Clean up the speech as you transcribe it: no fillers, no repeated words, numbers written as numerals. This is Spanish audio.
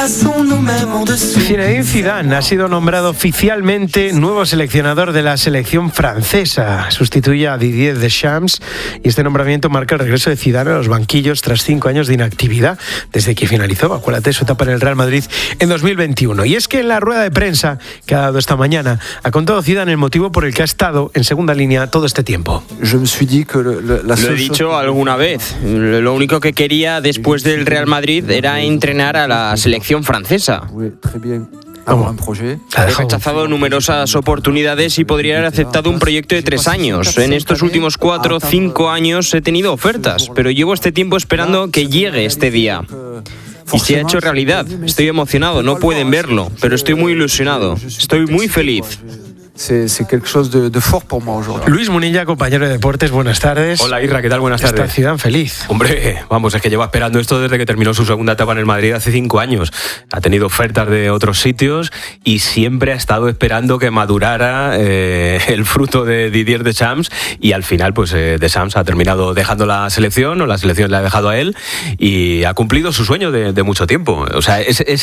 Zinedine Zidane ha sido nombrado oficialmente nuevo seleccionador de la selección francesa. Sustituye a Didier Deschamps y este nombramiento marca el regreso de Zidane a los banquillos tras 5 años de inactividad desde que finalizó, acuérdate, su etapa en el Real Madrid en 2021. Y es que en la rueda de prensa que ha dado esta mañana ha contado Zidane el motivo por el que ha estado en segunda línea todo este tiempo. Lo he dicho alguna vez. Lo único que quería después del Real Madrid era entrenar a la selección francesa. He rechazado numerosas oportunidades y podría haber aceptado un proyecto de 3 años. En estos últimos 4 o 5 años he tenido ofertas, pero llevo este tiempo esperando que llegue este día. Y se ha hecho realidad. Estoy emocionado, no pueden verlo, pero estoy muy ilusionado. Estoy muy feliz. Luis Munilla, compañero de deportes, buenas tardes. Hola Isra, ¿qué tal? Buenas tardes. Está Zidane feliz. Hombre, vamos, es que lleva esperando esto desde que terminó su segunda etapa en el Madrid hace 5 años. Ha tenido ofertas de otros sitios y siempre ha estado esperando que madurara el fruto de Didier Deschamps, y al final pues Deschamps ha terminado dejando la selección, o la selección le ha dejado a él, y ha cumplido su sueño de mucho tiempo. O sea, es